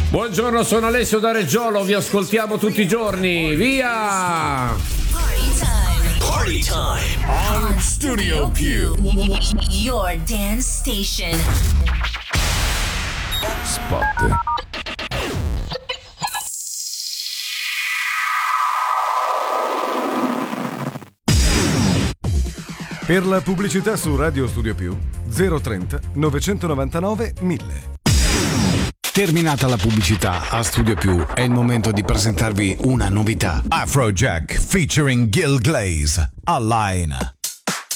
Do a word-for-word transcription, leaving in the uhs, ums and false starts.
Buongiorno, sono Alessio da Reggiolo, vi ascoltiamo tutti i giorni, via! Party time. Party time. On Studio Più. Your dance station. Spot. Per la pubblicità su Radio Studio Più zero trenta novecentonovantanove mille. Terminata la pubblicità a Studio Più, è il momento di presentarvi una novità. Afrojack featuring Gil Glaze, Online.